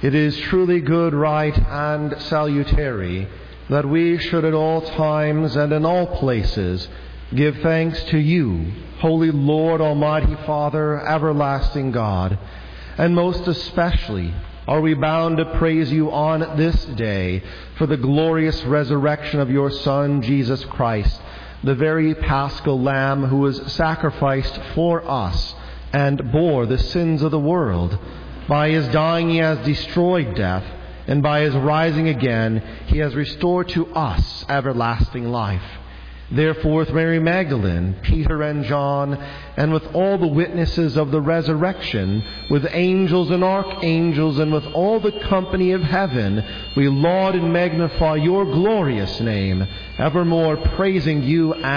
It is truly good, right, and salutary that we should at all times and in all places give thanks to you, Holy Lord, Almighty Father, everlasting God, and most especially are we bound to praise you on this day for the glorious resurrection of your Son, Jesus Christ, the very Paschal Lamb who was sacrificed for us and bore the sins of the world. By his dying he has destroyed death, and by his rising again he has restored to us everlasting life. Therefore, with Mary Magdalene, Peter and John, and with all the witnesses of the resurrection, with angels and archangels, and with all the company of heaven, we laud and magnify your glorious name, evermore praising you